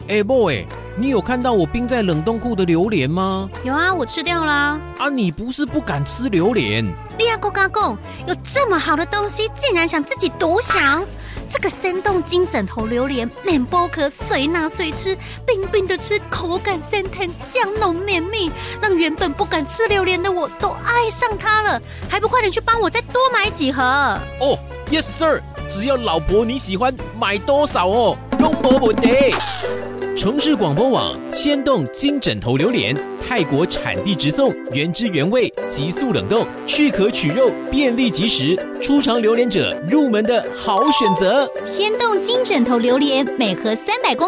boy，你有看到我冰在冷冻库的榴莲吗？ 有啊，我吃掉啦。 你不是不敢吃榴莲？ 你还跟我讲，有这么好的东西，竟然想自己独享？这个生动金枕头榴莲，面包壳随拿随吃，冰冰的吃，口感鲜甜，香浓绵密，让原本不敢吃榴莲的我都爱上它了。还不快点去帮我再多买几盒 ？Yes sir， 只要老婆你喜欢，买多少都没问题。城市广播网鲜冻金枕头榴莲，泰国产地直送，原汁原味，急速冷冻，去壳取肉，便利即食，初尝榴莲者入门的好选择。 鲜冻金枕头榴莲，每盒300公